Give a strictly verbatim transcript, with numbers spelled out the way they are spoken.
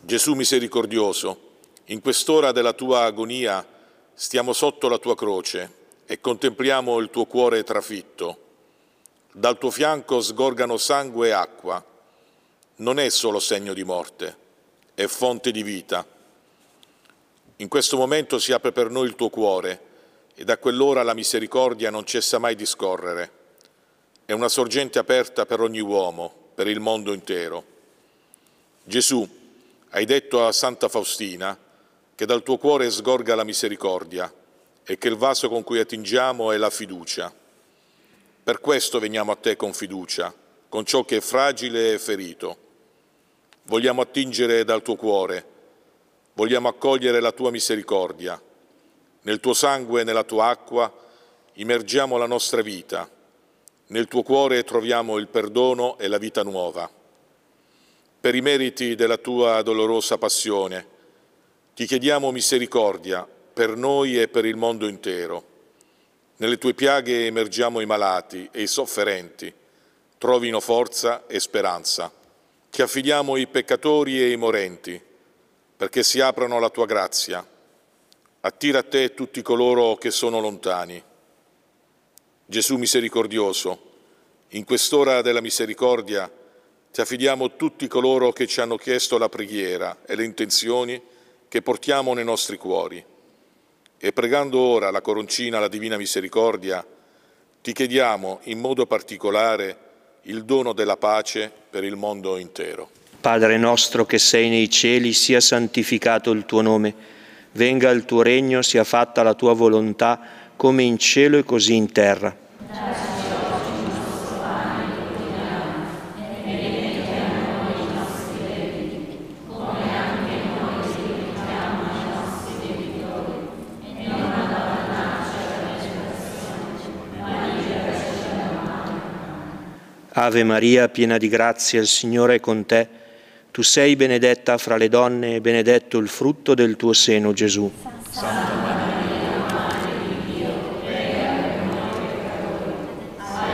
Gesù misericordioso, in quest'ora della tua agonia stiamo sotto la tua croce e contempliamo il tuo cuore trafitto. Dal tuo fianco sgorgano sangue e acqua. Non è solo segno di morte, è fonte di vita. In questo momento si apre per noi il tuo cuore e da quell'ora la misericordia non cessa mai di scorrere. È una sorgente aperta per ogni uomo, per il mondo intero. Gesù, hai detto a Santa Faustina che dal tuo cuore sgorga la misericordia e che il vaso con cui attingiamo è la fiducia. Per questo veniamo a te con fiducia, con ciò che è fragile e ferito. Vogliamo attingere dal tuo cuore, vogliamo accogliere la tua misericordia. Nel tuo sangue e nella tua acqua immergiamo la nostra vita. Nel tuo cuore troviamo il perdono e la vita nuova. Per i meriti della tua dolorosa passione, ti chiediamo misericordia per noi e per il mondo intero. Nelle tue piaghe emergiamo i malati e i sofferenti, trovino forza e speranza. Ti affidiamo i peccatori e i morenti, perché si aprano alla tua grazia. Attira a te tutti coloro che sono lontani. Gesù misericordioso, in quest'ora della misericordia ti affidiamo tutti coloro che ci hanno chiesto la preghiera e le intenzioni che portiamo nei nostri cuori. E pregando ora la coroncina, la Divina Misericordia, ti chiediamo in modo particolare il dono della pace per il mondo intero. Padre nostro che sei nei cieli, sia santificato il tuo nome. Venga il tuo regno, sia fatta la tua volontà, come in cielo e così in terra. Ave Maria, piena di grazia, il Signore è con te. Tu sei benedetta fra le donne e benedetto il frutto del tuo seno, Gesù. Santa Maria,